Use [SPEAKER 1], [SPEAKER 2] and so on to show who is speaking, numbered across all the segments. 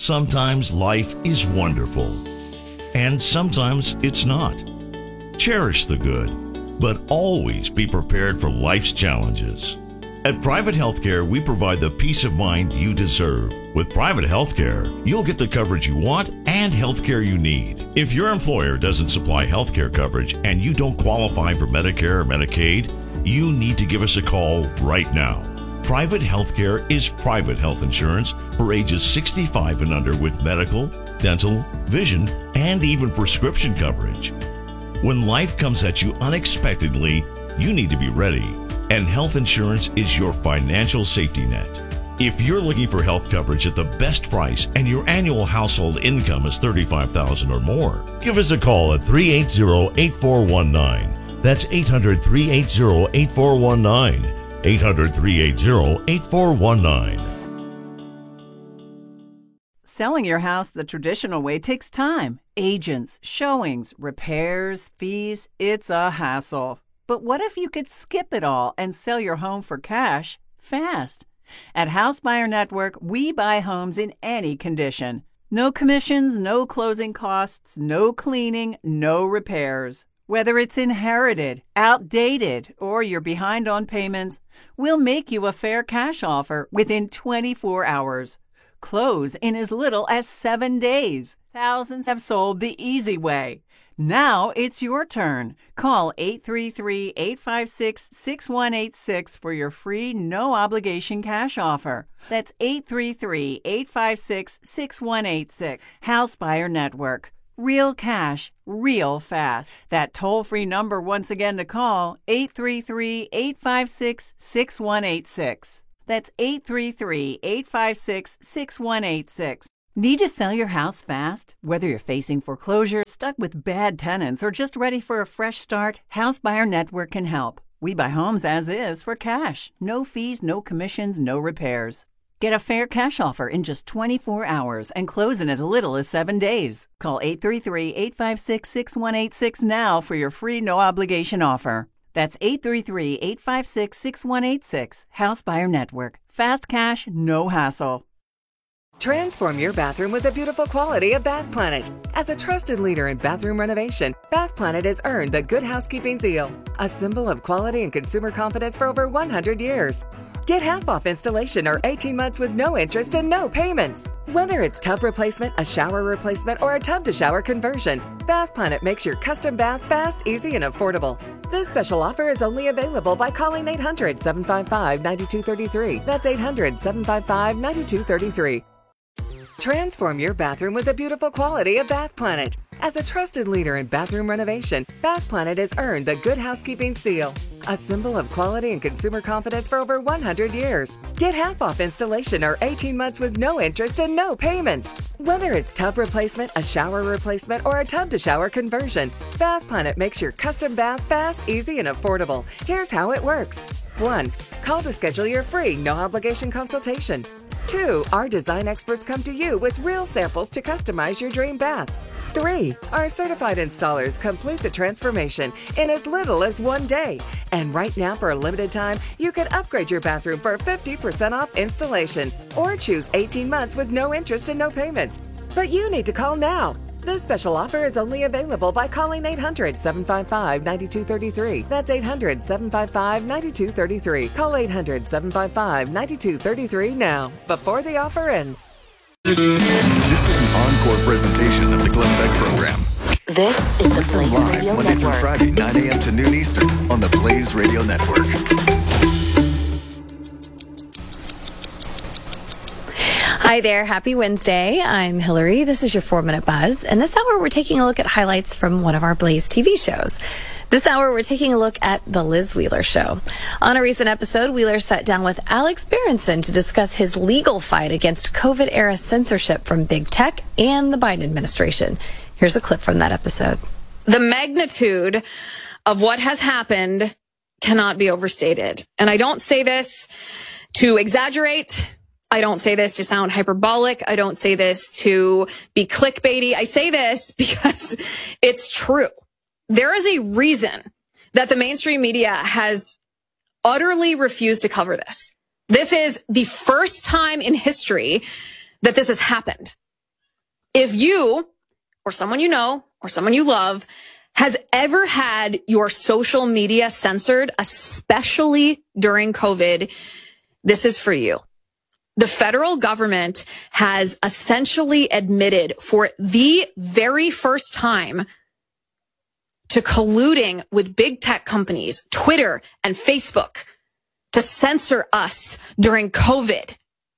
[SPEAKER 1] Sometimes life is wonderful, and sometimes it's not. Cherish the good, but always be prepared for life's challenges. At Private Healthcare, we provide the peace of mind you deserve. With Private Healthcare, you'll get the coverage you want and healthcare you need. If your employer doesn't supply healthcare coverage and you don't qualify for Medicare or Medicaid, you need to give us a call right now. Private Healthcare is private health insurance for ages 65 and under with medical, dental, vision, and even prescription coverage. When life comes at you unexpectedly, you need to be ready, and health insurance is your financial safety net. If you're looking for health coverage at the best price and your annual household income is $35,000 or more, give us a call at 380-8419. That's 800-380-8419. 800-380-8419.
[SPEAKER 2] Selling your house the traditional way takes time. Agents, showings, repairs, fees. It's a hassle. But what if you could skip it all and sell your home for cash fast? At House Buyer Network, we buy homes in any condition. No commissions, no closing costs, no cleaning, no repairs. Whether it's inherited, outdated, or you're behind on payments, we'll make you a fair cash offer within 24 hours. Close in as little as 7 days. Thousands have sold the easy way. Now it's your turn. Call 833-856-6186 for your free, no-obligation cash offer. That's 833-856-6186. House Buyer Network. Real cash, real fast. That toll-free number once again to call, 833-856-6186. That's 833-856-6186. Need to sell your house fast? Whether you're facing foreclosure, stuck with bad tenants, or just ready for a fresh start, House Buyer Network can help. We buy homes as is for cash. No fees, no commissions, no repairs. Get a fair cash offer in just 24 hours and close in as little as 7 days. Call 833-856-6186 now for your free no-obligation offer. That's 833-856-6186. House Buyer Network. Fast cash, no hassle.
[SPEAKER 3] Transform your bathroom with the beautiful quality of Bath Planet. As a trusted leader in bathroom renovation, Bath Planet has earned the Good Housekeeping seal, a symbol of quality and consumer confidence for over 100 years. Get half off installation or 18 months with no interest and no payments. Whether it's tub replacement, a shower replacement, or a tub-to-shower conversion, Bath Planet makes your custom bath fast, easy, and affordable. This special offer is only available by calling 800-755-9233. That's 800-755-9233. Transform your bathroom with the beautiful quality of Bath Planet. As a trusted leader in bathroom renovation, Bath Planet has earned the Good Housekeeping seal, a symbol of quality and consumer confidence for over 100 years. Get half off installation or 18 months with no interest and no payments. Whether it's tub replacement, a shower replacement, or a tub-to-shower conversion, Bath Planet makes your custom bath fast, easy, and affordable. Here's how it works. 1. Call to schedule your free, no-obligation consultation. 2. Our design experts come to you with real samples to customize your dream bath. 3. Our certified installers complete the transformation in as little as 1 day. And right now, for a limited time, you can upgrade your bathroom for 50% off installation or choose 18 months with no interest and no payments. But you need to call now. This special offer is only available by calling 800-755-9233. That's 800-755-9233. Call 800-755-9233 now, before the offer ends.
[SPEAKER 4] This is an encore presentation of the Glenn Beck program.
[SPEAKER 5] This is the
[SPEAKER 4] Listen
[SPEAKER 5] Blaze
[SPEAKER 4] live
[SPEAKER 5] Radio
[SPEAKER 4] Monday
[SPEAKER 5] Network.
[SPEAKER 4] through Friday, 9 a.m. to noon Eastern on the Blaze Radio Network.
[SPEAKER 6] Hi there. Happy Wednesday. I'm Hillary. This is your 4-Minute Buzz. And this hour, we're taking a look at highlights from one of our Blaze TV shows. This hour, we're taking a look at The Liz Wheeler Show. On a recent episode, Wheeler sat down with Alex Berenson to discuss his legal fight against COVID-era censorship from big tech and the Biden administration. Here's a clip from that episode.
[SPEAKER 7] The magnitude of what has happened cannot be overstated. And I don't say this to exaggerate. I don't say this to sound hyperbolic. I don't say this to be clickbaity. I say this because it's true. There is a reason that the mainstream media has utterly refused to cover this. This is the first time in history that this has happened. If you or someone you know or someone you love has ever had your social media censored, especially during COVID, this is for you. The federal government has essentially admitted for the very first time to colluding with big tech companies, Twitter and Facebook, to censor us during COVID.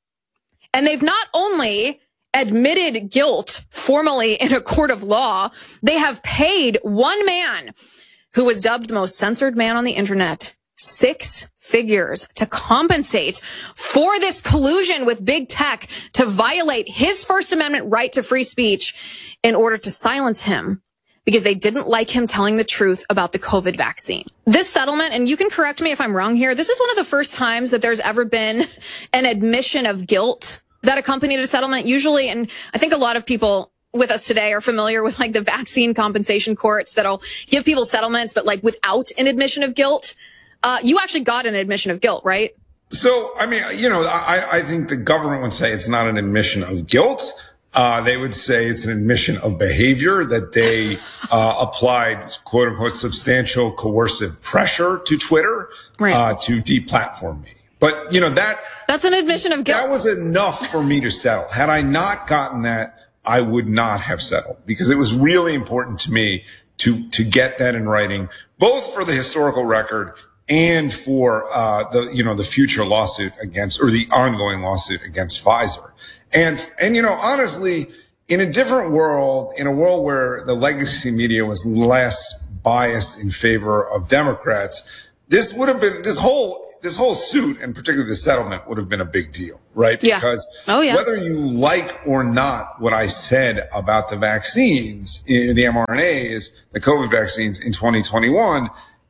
[SPEAKER 7] And they've not only admitted guilt formally in a court of law, they have paid one man who was dubbed the most censored man on the internet 6 figures to compensate for this collusion with big tech to violate his First Amendment right to free speech in order to silence him because they didn't like him telling the truth about the COVID vaccine. This settlement, and you can correct me if I'm wrong here, this is one of the first times that there's ever been an admission of guilt that accompanied a settlement. Usually, and I think a lot of people with us today are familiar with like the vaccine compensation courts that'll give people settlements, but like without an admission of guilt. You actually got an admission of guilt, right?
[SPEAKER 5] So, I mean, I think the government would say it's not an admission of guilt. They would say it's an admission of behavior that they applied, quote unquote, substantial coercive pressure to Twitter to deplatform me. But, that's an admission of guilt. That was enough for me to settle. Had I not gotten that, I would not have settled because it was really important to me to get that in writing, both for the historical record and for the future lawsuit against, or the ongoing lawsuit against Pfizer. And honestly, in a different world, in a world where the legacy media was less biased in favor of Democrats, this would have been, this whole suit, and particularly the settlement, would have been a big deal, right?
[SPEAKER 7] Yeah.
[SPEAKER 5] Because whether you like or not what I said about the vaccines, the mRNAs, the COVID vaccines in 2021,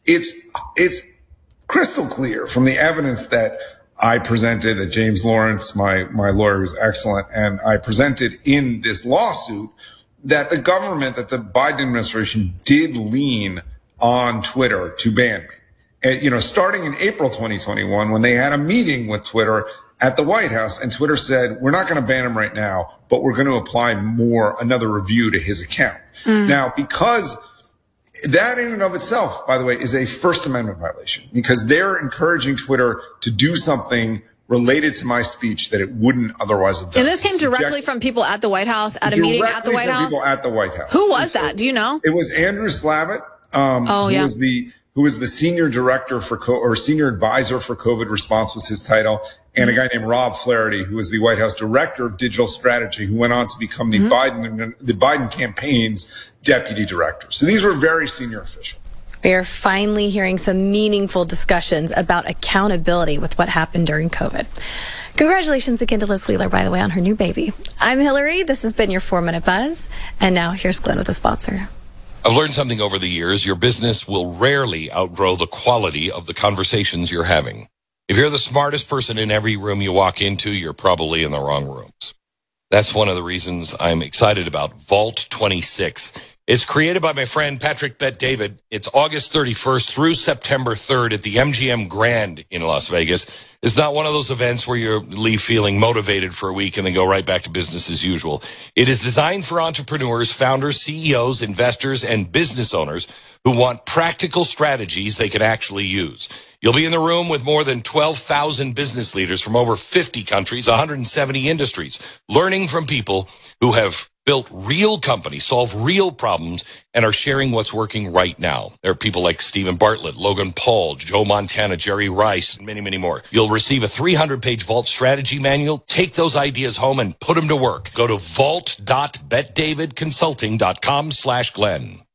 [SPEAKER 5] it's crystal clear from the evidence that I presented, that James Lawrence, my lawyer, who's excellent, and I presented in this lawsuit, that the government, that the Biden administration did lean on Twitter to ban me. And, starting in April 2021, when they had a meeting with Twitter at the White House, and Twitter said, we're not going to ban him right now, but we're going to apply another review to his account. Now, because that in and of itself, by the way, is a First Amendment violation, because they're encouraging Twitter to do something related to my speech that it wouldn't otherwise have done.
[SPEAKER 7] And this came directly from people at the White House, at a meeting at the White House?
[SPEAKER 5] People at the White House.
[SPEAKER 7] Who was that? Do you know?
[SPEAKER 5] It was Andrew Slavitt, who was the senior director or senior advisor for COVID response was his title, and a guy named Rob Flaherty, who was the White House director of digital strategy, who went on to become the Biden campaign's deputy director. So these were very senior officials.
[SPEAKER 6] We are finally hearing some meaningful discussions about accountability with what happened during COVID. Congratulations again to Liz Wheeler, by the way, on her new baby. I'm Hillary. This has been your 4-Minute Buzz. And now here's Glenn with a sponsor.
[SPEAKER 8] I've learned something over the years. Your business will rarely outgrow the quality of the conversations you're having. If you're the smartest person in every room you walk into, you're probably in the wrong rooms. That's one of the reasons I'm excited about Vault 26. It's created by my friend Patrick Bet-David. It's August 31st through September 3rd at the MGM Grand in Las Vegas. It's not one of those events where you leave feeling motivated for a week and then go right back to business as usual. It is designed for entrepreneurs, founders, CEOs, investors, and business owners who want practical strategies they can actually use. You'll be in the room with more than 12,000 business leaders from over 50 countries, 170 industries, learning from people who have built real companies, solve real problems, and are sharing what's working right now. There are people like Stephen Bartlett, Logan Paul, Joe Montana, Jerry Rice, and many, many more. You'll receive a 300-page Vault strategy manual. Take those ideas home and put them to work. Go to vault.betdavidconsulting.com/Glenn.